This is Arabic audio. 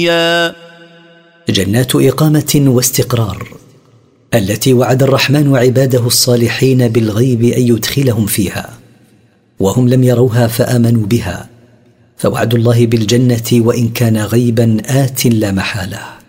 جنات إقامة واستقرار التي وعد الرحمن عباده الصالحين بالغيب أن يدخلهم فيها، وهم لم يروها فآمنوا بها، فوعد الله بالجنة وإن كان غيبا آت لا محالة.